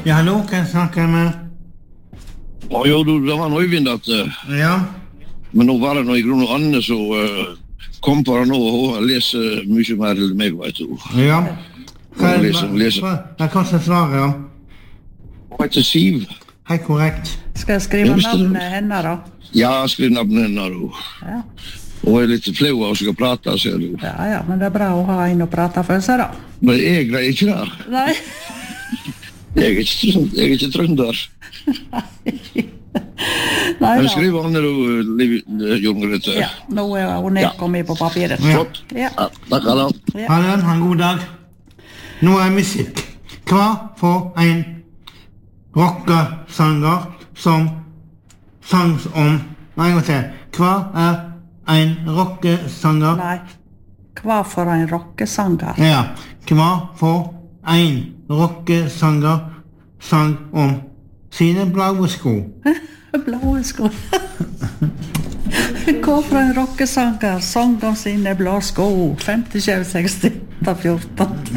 Ja, hallo, kan jeg snakke med? Jo, det var noe Øyvind at... Ja. Men nå var det noe i grunn og annet, så kom på det nå, og hun leser mye mer enn meg, vet du. Ja. Hun leser. Jeg kan ikke svare, ja. Hun heter Siv. Hei, korrekt. Skal jeg skrive navnet henne da? Ja, skriv navnet henne, og... Ja. Hun litt flau av å skal prate, ser du. Ja, men det bra å ha en å prate for seg da. Men jeg greier ikke det. Nei. Jeg er ikke trønder. Nei Men da. skriv han Jon Grete. Ja, nå er hun nedkommet på papiret. Flott. Ja. Takk, Anna. Ja. Ha en god dag. Nå er musikk. Hva for en rockesanger som sang om... Nei, jeg må se. Hva er en rockesanger? Nei. Hva for en rockesanger? Ja. Hva for en rockesanger sang om sine blaue sko? Blå sko. Hva for en rockesanger sang om sine blå sko? 50, 60, 14.